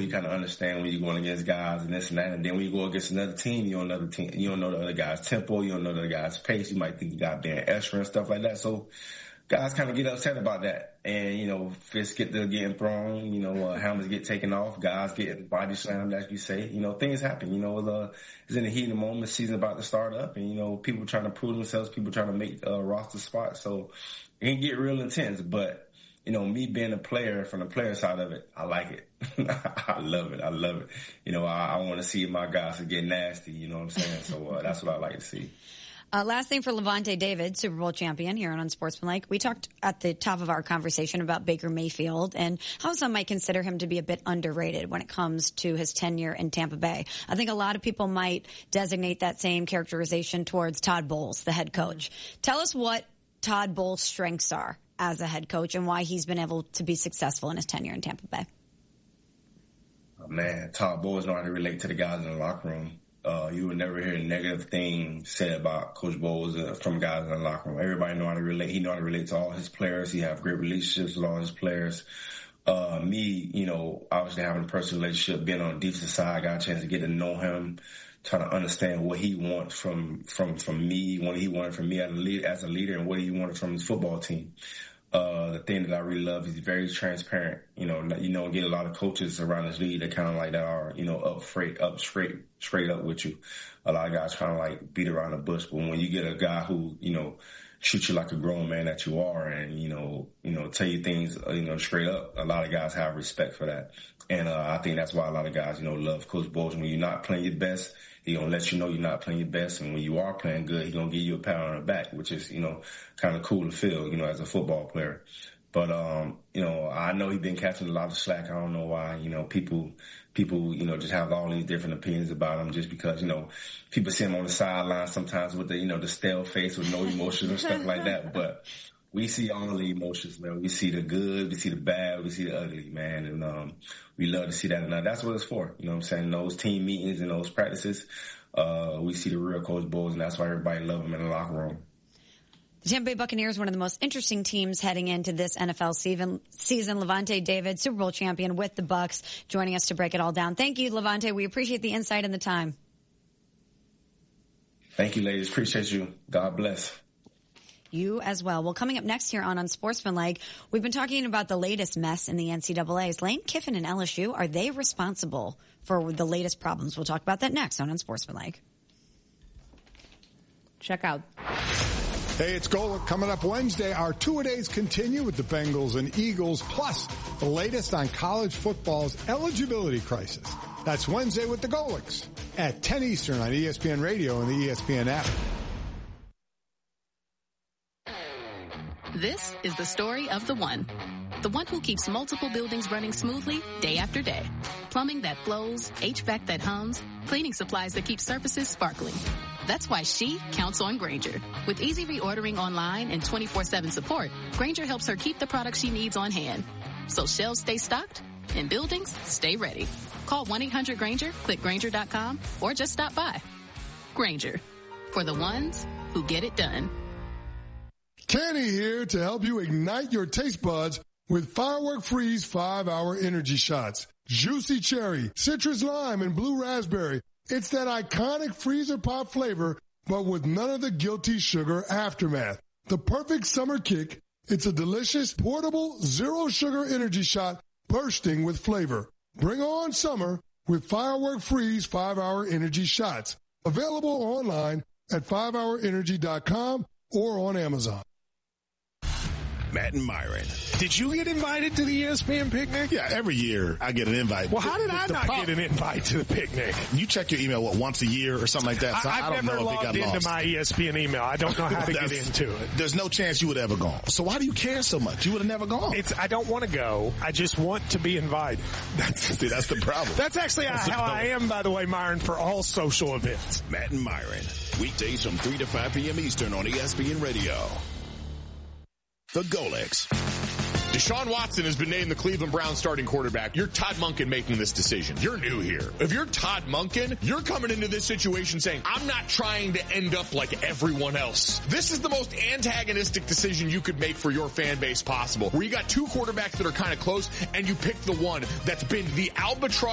you kind of understand when you're going against guys and this and that. And then when you go against another team, you don't know the other guy's tempo, you don't know the other guy's pace. You might think you got Ben Escher and stuff like that. So guys kind of get upset about that. And, fists get to getting thrown, helmets get taken off, guys get body slammed, as you say. Things happen. It's in the heat of the moment, season about to start up, and, people trying to prove themselves, people trying to make roster spots. So it can get real intense, but me being a player, from the player side of it, I like it. I love it. I want to see my guys get nasty, you know what I'm saying? So that's what I like to see. Last thing for Lavonte David, Super Bowl champion here on Unsportsmanlike. We talked at the top of our conversation about Baker Mayfield and how some might consider him to be a bit underrated when it comes to his tenure in Tampa Bay. I think a lot of people might designate that same characterization towards Todd Bowles, the head coach. Tell us what Todd Bowles' strengths are as a head coach and why he's been able to be successful in his tenure in Tampa Bay. Oh, man, Todd Bowles know how to relate to the guys in the locker room. You would never hear a negative thing said about Coach Bowles from guys in the locker room. Everybody know how to relate. He know how to relate to all his players. He have great relationships with all his players. Me, obviously having a personal relationship, being on the defensive side, I got a chance to get to know him, trying to understand what he wants from me, what he wanted from me as a leader, and what he wanted from his football team. The thing that I really love is he's very transparent. Get a lot of coaches around this league that kind of like that are, straight up with you. A lot of guys kind of like beat around the bush, but when you get a guy who, shoot you like a grown man that you are and, tell you things, straight up, a lot of guys have respect for that. And, I think that's why a lot of guys, love Coach Bowles. When you're not playing your best, he gonna let you know you're not playing your best, and when you are playing good, he gonna give you a pat on the back, which is, kind of cool to feel, as a football player. But, I know he's been catching a lot of slack. I don't know why, people, just have all these different opinions about him just because, people see him on the sideline sometimes with the stale face with no emotions and stuff like that. But we see all the emotions, man. We see the good, we see the bad, we see the ugly, man. And, we love to see that. And that's what it's for. You know what I'm saying? Those team meetings and those practices, we see the real Coach Bowles, and that's why everybody love him in the locker room. The Tampa Bay Buccaneers, one of the most interesting teams heading into this NFL season. Lavonte David, Super Bowl champion with the Bucs, joining us to break it all down. Thank you, Lavonte. We appreciate the insight and the time. Thank you, ladies. Appreciate you. God bless. You as well. Well, coming up next here on Unsportsmanlike, we've been talking about the latest mess in the NCAAs. Lane Kiffin and LSU, are they responsible for the latest problems? We'll talk about that next on Unsportsmanlike. Check out. Hey, it's Golic. Coming up Wednesday, our two-a-days continue with the Bengals and Eagles, plus the latest on college football's eligibility crisis. That's Wednesday with the Golics at 10 Eastern on ESPN Radio and the ESPN app. This is the story of the one who keeps multiple buildings running smoothly day after day. Plumbing that flows, HVAC that hums, cleaning supplies that keep surfaces sparkling. That's why she counts on Grainger. With easy reordering online and 24/7 support, Grainger helps her keep the products she needs on hand. So shelves stay stocked and buildings stay ready. Call 1-800-GRAINGER, click Grainger.com, or just stop by. Grainger, for the ones who get it done. Kenny here to help you ignite your taste buds with Firework Freeze 5-Hour Energy Shots. Juicy cherry, citrus lime, and blue raspberry. It's that iconic freezer pop flavor, but with none of the guilty sugar aftermath. The perfect summer kick. It's a delicious, portable, zero-sugar energy shot bursting with flavor. Bring on summer with Firework Freeze 5-Hour Energy Shots. Available online at 5hourenergy.com or on Amazon. Matt and Myron. Did you get invited to the ESPN picnic? Yeah, every year I get an invite. Well, how did I not get an invite to the picnic? You check your email, once a year or something like that? So I've never logged into my ESPN email. I don't know how to get into it. There's no chance you would have ever gone. So why do you care so much? You would have never gone. I don't want to go. I just want to be invited. That's the problem. That's actually how I am, by the way, Myron, for all social events. Matt and Myron. Weekdays from 3 to 5 p.m. Eastern on ESPN Radio. The Golics. Deshaun Watson has been named the Cleveland Browns starting quarterback. You're Todd Monken making this decision. You're new here. If you're Todd Monken, you're coming into this situation saying, I'm not trying to end up like everyone else. This is the most antagonistic decision you could make for your fan base possible, where you got two quarterbacks that are kind of close and you pick the one that's been the albatross